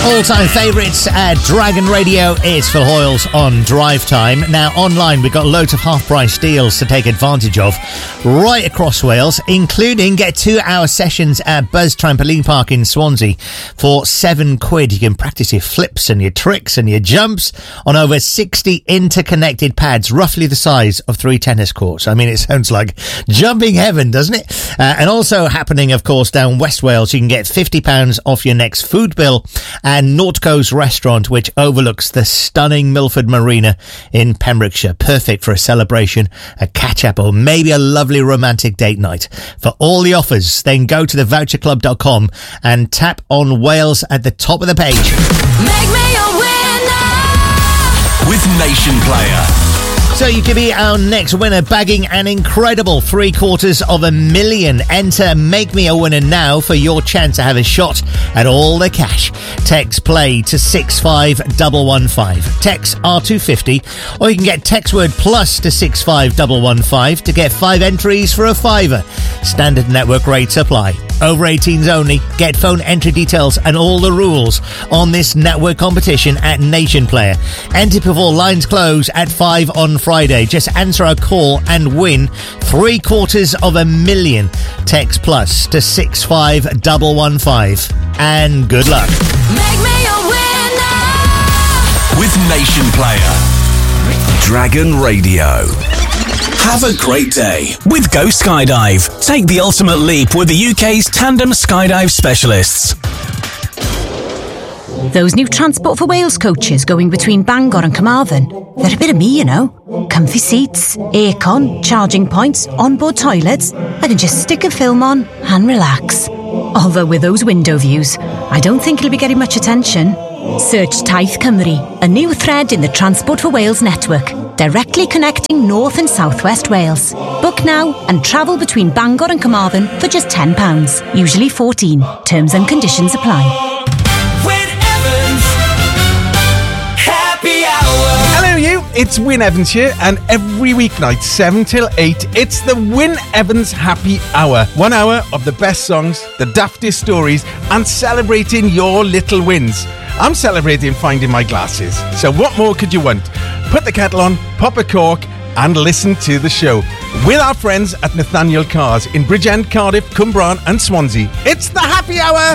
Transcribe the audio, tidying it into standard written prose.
All-time favourites at Dragon Radio is Phil Hoyles on Drive Time. Now, online, we've got loads of half-price deals to take advantage of right across Wales, including get 2-hour sessions at Buzz Trampoline Park in Swansea for £7. You can practice your flips and your tricks and your jumps on over 60 interconnected pads, roughly the size of 3 tennis courts. I mean, it sounds like jumping heaven, doesn't it? And also happening, of course, down West Wales, you can get £50 off your next food bill and Nautico's restaurant, which overlooks the stunning Milford Marina in Pembrokeshire. Perfect for a celebration, a catch-up, or maybe a lovely romantic date night. For all the offers, then go to thevoucherclub.com and tap on Wales at the top of the page. Make me a winner with Nation Player. So you could be our next winner, bagging an incredible $750,000. Enter Make Me a Winner now for your chance to have a shot at all the cash. Text play to 65115. Text R250, or you can get text word plus to 65115 to get 5 entries for a £5. Standard network rates apply. Over 18s only. Get phone entry details and all the rules on this network competition at Nation Player. Enter before lines close at 5 on Friday. Just answer our call and win $750,000. Text plus to 65115. And good luck. Make me a winner with Nation Player. Dragon Radio. Have a great day with Go Skydive. Take the ultimate leap with the UK's tandem skydive specialists. Those new Transport for Wales coaches going between Bangor and Carmarthen, they're a bit of me, you know. Comfy seats, aircon, charging points, onboard toilets. I can just stick a film on and relax. Although with those window views, I don't think it'll be getting much attention. Search Taith Cymru, a new thread in the Transport for Wales network, directly connecting North and South West Wales. Book now and travel between Bangor and Carmarthen for just £10, usually $14. Terms and conditions apply. Hello you, it's Wyn Evans here, and every weeknight 7 till 8 it's the Wyn Evans Happy Hour. 1 hour of the best songs, the daftest stories, and celebrating your little wins. I'm celebrating finding my glasses, so what more could you want? Put the kettle on, pop a cork, and listen to the show with our friends at Nathaniel Cars in Bridgend, Cardiff, Cwmbran and Swansea. It's the Happy Hour!